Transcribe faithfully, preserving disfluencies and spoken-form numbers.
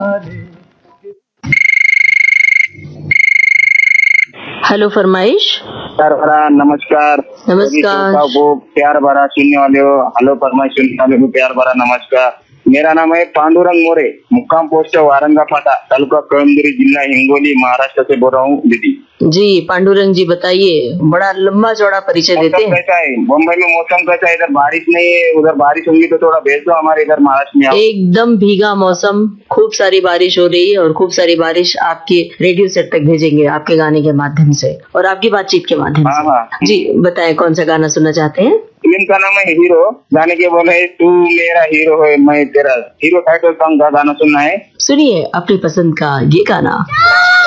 Hello फरमाइश। प्यार भरा नमस्कार। नमस्कार। को प्यार भरा सुनने वाले हो, हेलो फरमाइश सुनने वाले को प्यार भरा नमस्कार। मेरा नाम है पांडुरंग मोरे, मुक्काम पोस्ट वारंगा फाटा, तालुका कळमनुरी, जिला हिंगोली, महाराष्ट्र से बोल रहा हूँ दीदी। जी पांडुरंग जी बताइए, बड़ा लंबा चौड़ा परिचय देते हैं। कैसा है मुंबई में मौसम? कैसा है? इधर बारिश नहीं है, उधर बारिश होगी तो थोड़ा भेज दो हमारे इधर महाराष्ट्र में। एकदम भीगा मौसम, खूब सारी बारिश हो रही है और खूब सारी बारिश आपके रेडियो सेट तक भेजेंगे आपके गाने के माध्यम से और आपकी बातचीत के माध्यम से। हाँ। जी बताएं कौन सा गाना सुनना चाहते हैं? फिल्म का नाम है हीरो, गाने के बोले है तू मेरा हीरो है मैं तेरा। हीरो टाइटल सॉन्ग का गाना सुनना है। सुनिए अपनी पसंद का ये गाना।